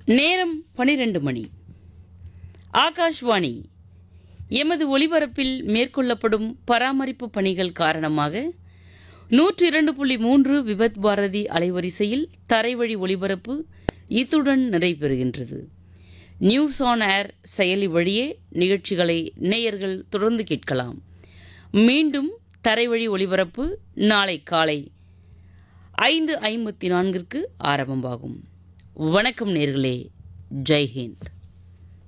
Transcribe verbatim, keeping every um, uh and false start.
நேரம் பனிரெண்டு மணி. ஆகாஷ்வாணி. எமது ஒலிபரப்பில் மேற்கொள்ளப்படும் பராமரிப்பு பணிகள் காரணமாக நூற்றி இரண்டு புள்ளி மூன்று விபத் பாரதி அலைவரிசையில் தரைவழி ஒலிபரப்பு இத்துடன் நிறைவுறுகின்றது. நியூஸ் ஆன் ஏர் செயலி வழியே நிகழ்ச்சிகளை நேயர்கள் தொடர்ந்து கேட்கலாம். மீண்டும் தரைவழி ஒலிபரப்பு நாளை காலை ஐந்து ஐம்பத்தி நான்கிற்கு ஆரம்பமாகும். வணக்கம் நேயர்களே. ஜெய் ஹிந்த்.